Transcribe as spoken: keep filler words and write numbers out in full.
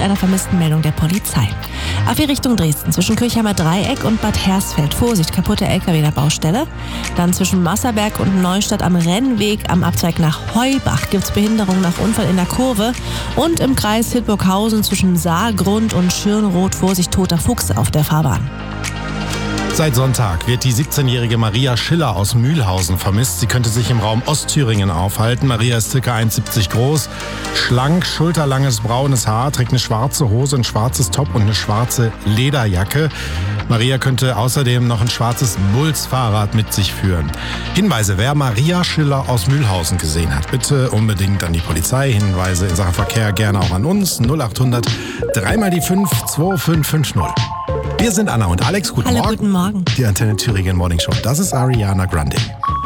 einer vermissten Meldung der Polizei. A vier Richtung Dresden, zwischen Kirchheimer Dreieck und Bad Hersfeld. Vorsicht, kaputte L K W in der Baustelle. Dann zwischen Masserberg und Neustadt am Rennweg am Abzweig nach Heubach gibt es Behinderung nach Unfall in der Kurve. Und im Kreis Hildburghausen zwischen Saargrund und Schirnroth, Vorsicht, toter Fuchs auf der Fahrbahn. Seit Sonntag wird die siebzehnjährige Maria Schiller aus Mühlhausen vermisst. Sie könnte sich im Raum Ostthüringen aufhalten. Maria ist ca. eins Komma siebzig groß, schlank, schulterlanges braunes Haar, trägt eine schwarze Hose, ein schwarzes Top und eine schwarze Lederjacke. Maria könnte außerdem noch ein schwarzes Bulls-Fahrrad mit sich führen. Hinweise, wer Maria Schiller aus Mühlhausen gesehen hat, bitte unbedingt an die Polizei. Hinweise in Sachen Verkehr gerne auch an uns. null acht hundert drei mal die fünf zwei fünf fünf null. Wir sind Anna und Alex. Guten Hallo, Morgen. Guten Morgen. Die Antenne Thüringen Morning Show. Das ist Ariana Grande.